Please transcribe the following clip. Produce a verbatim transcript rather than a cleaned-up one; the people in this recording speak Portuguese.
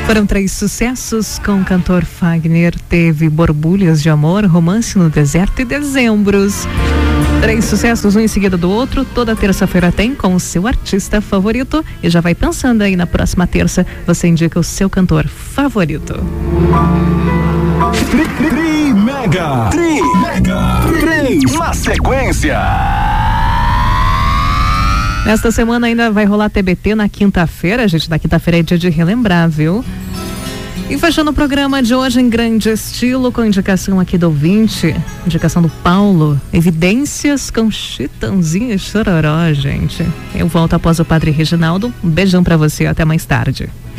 Foram três sucessos com o cantor Fagner. Teve Borbulhas de Amor, Romance no Deserto e Dezembros. Três sucessos, um em seguida do outro. Toda terça-feira tem com o seu artista favorito. E já vai pensando aí na próxima terça, você indica o seu cantor favorito. Tri, tri, tri Mega, Tri Mega, três na sequência. Nesta semana ainda vai rolar T B T na quinta-feira, gente. Na quinta-feira é dia de relembrar, viu? E fechando o programa de hoje em grande estilo, com indicação aqui do ouvinte, indicação do Paulo, Evidências com Chitãozinho e Chororó, gente. Eu volto após o Padre Reginaldo. Um beijão pra você, até mais tarde.